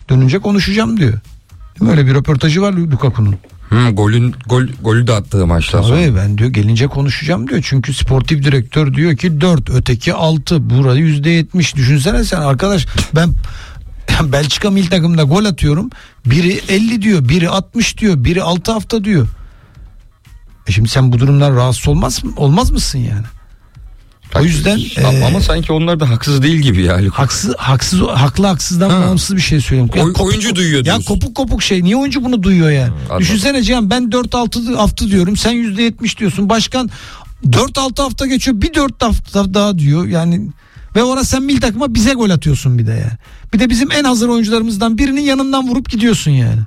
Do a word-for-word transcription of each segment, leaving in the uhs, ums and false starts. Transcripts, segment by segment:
Dönünce konuşacağım diyor. Değil mi? Öyle bir röportajı var Lukaku'nun. Hmm, golün gol golü de attığı maçtan sonra. Tabii ben diyor gelince konuşacağım diyor. Çünkü sportif direktör diyor ki dört, öteki altı. Burada yüzde yetmiş. Düşünsene sen arkadaş, ben Belçika milli takımında gol atıyorum. Biri elli diyor, biri altmış diyor, biri altı hafta diyor. E şimdi sen bu durumdan rahatsız olmaz mı? Olmaz mısın yani? O yüzden ama, ama sanki onlar da haksız değil gibi yani. Haksız haksız haklı haksızdan ha. bağımsız bir şey söyleyeyim. Oy, kopuk, oyuncu duyuyor diyorsun. Ya kopuk kopuk şey. Niye oyuncu bunu duyuyor yani? Hmm, düşünsene Cihan, ben dört altı hafta diyorum. Sen yüzde yetmiş diyorsun. Başkan dört altı hafta geçiyor. Bir dört hafta daha diyor. Yani ve orada sen milli takıma bize gol atıyorsun bir de yani. Bir de bizim en hazır oyuncularımızdan birinin yanından vurup gidiyorsun yani.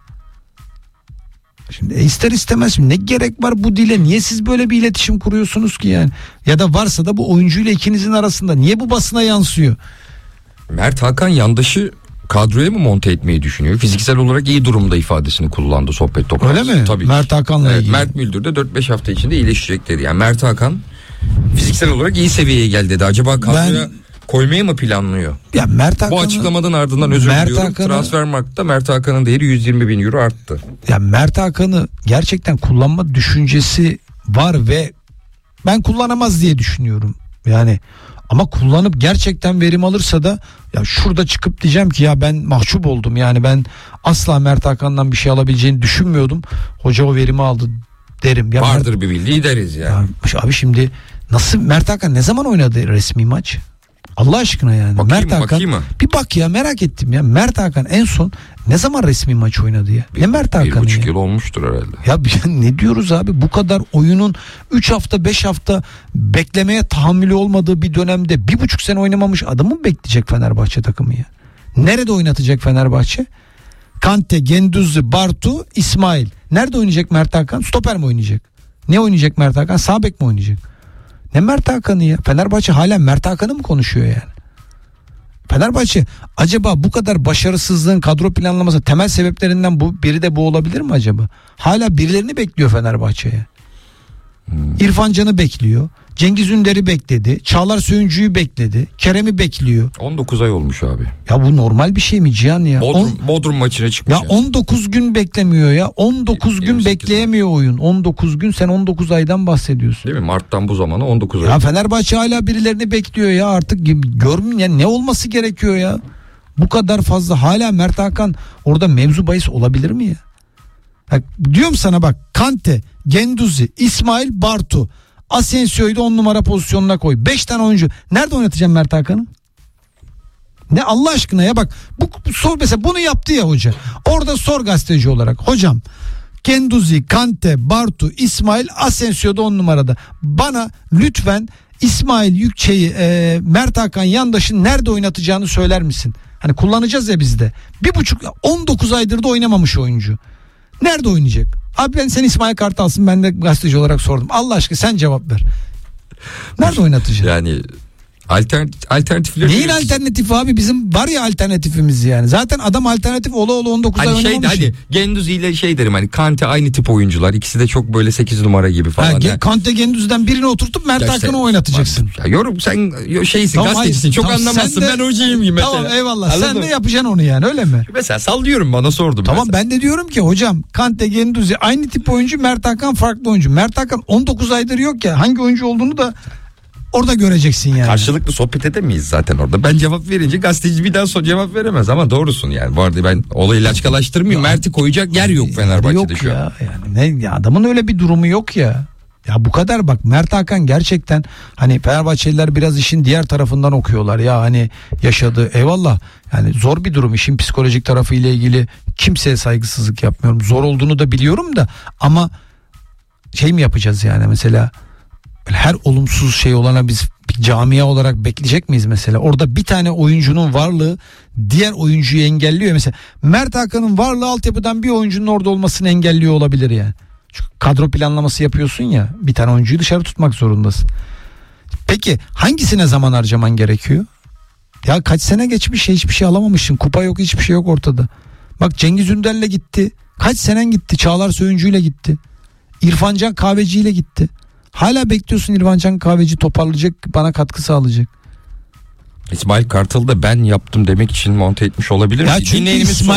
Şimdi e ister istemez şimdi ne gerek var bu dile? Niye siz böyle bir iletişim kuruyorsunuz ki yani? Ya da varsa da bu oyuncuyla ikinizin arasında niye bu basına yansıyor? Mert Hakan yandaşı kadroya mı monte etmeyi düşünüyor? Fiziksel olarak iyi durumda ifadesini kullandı sohbet toplantısı. Öyle mi? Tabii. Mert Hakan'la evet, ilgili. Mert Müldür de dört beş hafta içinde iyileşecek dedi. Yani Mert Hakan fiziksel olarak iyi seviyeye geldi dedi. Acaba kadroya ben... koymayı mı planlıyor? Ya Mert Hakan'ı, bu açıklamadan ardından özür Mert diliyorum. Hakan'ı, Transfermarkt'ta Mert Hakan'ın değeri yüz yirmi bin euro arttı. Ya Mert Hakan'ı gerçekten kullanma düşüncesi var ve ben kullanamaz diye düşünüyorum. Yani ama kullanıp gerçekten verim alırsa da ya şurada çıkıp diyeceğim ki ya ben mahcup oldum. Yani ben asla Mert Hakan'dan bir şey alabileceğini düşünmüyordum. Hoca o verimi aldı derim. Ya vardır Mert, bir bildiği deriz yani. ya. Abi şimdi nasıl Mert Hakan ne zaman oynadı resmi maç? Allah aşkına yani. Bakayım, Mert Hakan, mı? bir bak ya, merak ettim ya. Mert Hakan en son ne zaman resmi maç oynadı ya? Bir, ne Mert Hakan'ı Bir buçuk ya? yıl olmuştur herhalde. Ya ne diyoruz abi? Bu kadar oyunun üç hafta beş hafta beklemeye tahammülü olmadığı bir dönemde bir buçuk sene oynamamış adamı mı bekleyecek Fenerbahçe takımı ya? Nerede oynatacak Fenerbahçe? Kante, Genduzzi, Bartu, İsmail. Nerede oynayacak Mert Hakan? Stoper mi oynayacak? Ne oynayacak Mert Hakan? Sağ bek mi oynayacak? Ne Mert Hakan'ı ya? Fenerbahçe hala Mert Hakan'ı mı konuşuyor yani? Fenerbahçe acaba bu kadar başarısızlığın kadro planlaması temel sebeplerinden bu biri de bu olabilir mi acaba? Hala birilerini bekliyor Fenerbahçe'ye. Hmm. İrfan Can'ı bekliyor. Cengiz Ünder'i bekledi. Çağlar Söyüncü'yü bekledi. Kerem'i bekliyor. on dokuz ay olmuş abi. Ya bu normal bir şey mi Cihan ya? Bodrum, on, Bodrum maçına çıkmış. Ya yani. on dokuz gün beklemiyor ya. on dokuz gün bekleyemiyor oyun. on dokuz gün, sen on dokuz aydan bahsediyorsun. Değil mi? Mart'tan bu zamana on dokuz ay. Ya Fenerbahçe hala birilerini bekliyor ya. Artık görmün ya, ne olması gerekiyor ya? Bu kadar fazla hala Mert Hakan orada mevzu bahis olabilir mi ya? Ya diyorum sana bak, Kante, Genduzzi, İsmail, Bartu, Asensio'yu da on numara pozisyonuna koy. beş tane oyuncu. Nerede oynatacağım Mert Hakan'ı? Ne Allah aşkına ya, bak bu sor mesela, bunu yaptı ya hoca. Orada sor gazeteci olarak. Hocam Genduzzi, Kante, Bartu, İsmail, Asensio da on numarada. Bana lütfen İsmail Yükçe'yi, e, Mert Hakan Yandaş'ın nerede oynatacağını söyler misin? Hani kullanacağız ya biz de. Bir buçuk on dokuz aydır da oynamamış oyuncu. Nerede oynayacak? Abi ben sen İsmail Kartal'sın, ben de gazeteci olarak sordum. Allah aşkına sen cevap ver. Nerede oynatacak? Yani alternatif, alternatifleri... Neyin alternatifi abi? Bizim var ya alternatifimiz yani. Zaten adam alternatif ola ola on dokuz hani ay şey oynamamış. Hani Genduzzi ile şey derim, hani Kante aynı tip oyuncular. İkisi de çok böyle sekiz numara gibi falan. Ha, yani. Kante Genduzzi'den birini oturtup Mert Hakan'ı işte, oynatacaksın. Ya yorum sen şeysin, tamam, gazetecisin. hayır, Çok tamam, anlamazsın. De, ben hocayım gibi mesela. Tamam eyvallah. Anladın sen mı? de yapacaksın onu yani, öyle mi? Mesela sallıyorum, bana sordum. Tamam mesela. Ben de diyorum ki hocam Kante, Genduzzi aynı tip oyuncu, Mert Hakan farklı oyuncu. Mert Hakan on dokuz aydır yok ya, hangi oyuncu olduğunu da orada göreceksin yani. Karşılıklı sohbet edemeyiz zaten orada. Ben cevap verince gazeteci bir daha so cevap veremez, ama doğrusun yani. Bu arada ben olayı laçkalaştırmayayım. Mert'i koyacak yer yok Fenerbahçe'de yok şu ya, an. Yani ne ya, adamın öyle bir durumu yok ya. Ya bu kadar bak, Mert Hakan gerçekten hani Fenerbahçeliler biraz işin diğer tarafından okuyorlar ya, hani yaşadığı, eyvallah yani zor bir durum, işin psikolojik tarafı ile ilgili kimseye saygısızlık yapmıyorum, zor olduğunu da biliyorum da, ama şey mi yapacağız yani mesela, her olumsuz şey olana biz bir camia olarak bekleyecek miyiz mesela? Orada bir tane oyuncunun varlığı diğer oyuncuyu engelliyor mesela. Mert Hakan'ın varlığı altyapıdan bir oyuncunun orada olmasını engelliyor olabilir yani. Çünkü kadro planlaması yapıyorsun ya, bir tane oyuncuyu dışarı tutmak zorundasın. Peki hangisine zaman harcaman gerekiyor? Ya kaç sene geçmiş ya, hiçbir şey alamamışsın. Kupa yok, hiçbir şey yok ortada. Bak Cengiz Ünder'le gitti. Kaç senen gitti? Çağlar Söyüncü'yle gitti. İrfan Can Kahveci'yle gitti. Hala bekliyorsun İrfan Can Kahveci toparlayacak, bana katkı sağlayacak. İsmail Kartal'ı da ben yaptım demek için monte etmiş olabilir mi? Ya çünkü İsmail